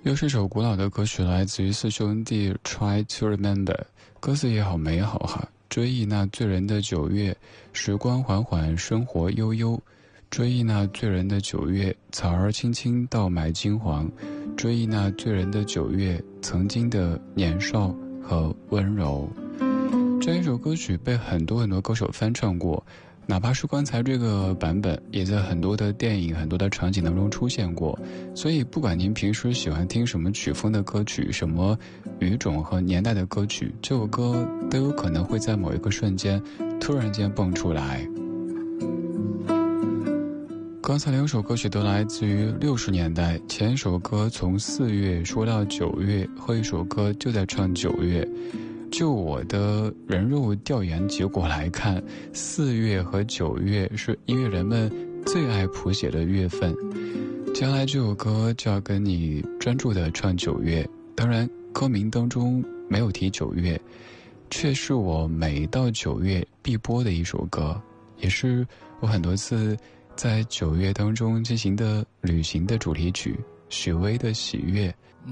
又是首古老的歌曲，来自于四兄弟 Try to Remember， 歌词也好美好哈。追忆那醉人的9月，时光缓缓，生活悠悠。追忆那醉人的9月，草儿青青，稻麦金黄。追忆那醉人的9月，曾经的年少和温柔。这一首歌曲被很多歌手翻唱过，哪怕是刚才这个版本，也在很多的电影、很多的场景当中出现过。所以不管您平时喜欢听什么曲风的歌曲，什么语种和年代的歌曲，这首歌都有可能会在某一个瞬间突然间蹦出来。刚才2首歌曲都来自于60年代，前一首歌从4月说到9月，后一首歌就在唱9月。就我的人肉调研结果来看，4月和9月是音乐人们最爱谱写的月份。接下来这首歌就要跟你专注的唱9月，当然歌名当中没有提9月，却是我每到9月必播的一首歌，也是我很多次在9月当中进行的旅行的主题曲，许巍的《喜悦》。